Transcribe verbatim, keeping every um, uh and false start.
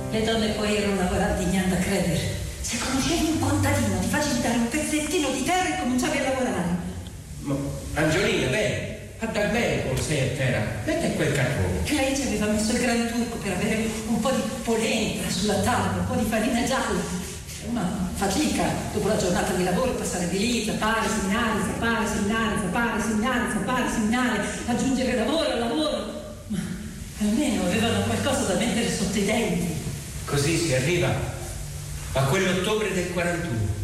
Le donne poi erano lavoranti niente a credere. Se conoscevi un contadino ti facevi dare un pezzettino di terra e cominciavi a lavorare. Ma Angiolina, bene, a dar bene con sé a terra, mette quel carbone. E lei ci aveva messo il gran turco per avere un po' di polenta sulla tavola, un po' di farina gialla. Ma fatica, dopo la giornata di lavoro, passare di lì, zappare, seminare, zappare, seminare, zappare, seminare, zappare, seminare, aggiungere lavoro al lavoro. Ma almeno avevano qualcosa da mettere sotto i denti. Così si arriva a quell'ottobre del quarantuno.